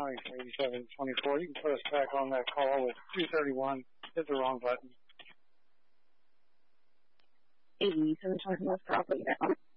8724. You can put us back on that call with 231. Hit the wrong button. 8724 properly now.